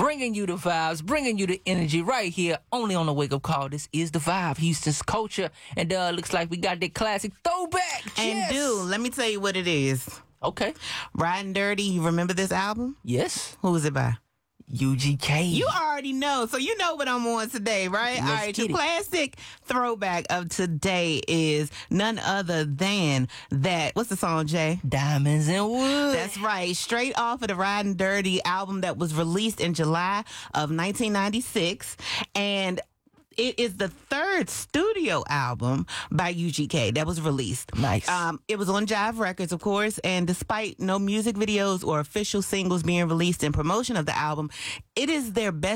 bringing you the vibes, bringing you the energy right here, only on the Wake Up Call. This is The Vibe, Houston's culture. And looks like we got that classic throwback. And yes. dude, let me tell you what it is. Okay. Riding Dirty, you remember this album? Yes. Who was it by? UGK. You already know, so you know what I'm on today, right? Let's All right, get the it. classic throwback of today is none other than that. What's the song, Jay? Diamonds and Wood. That's right. Straight off of the Riding Dirty album that was released in July of 1996. And it is the third studio album by UGK that was released. Nice. It was on Jive Records, of course, and despite no music videos or official singles being released in promotion of the album, it is their best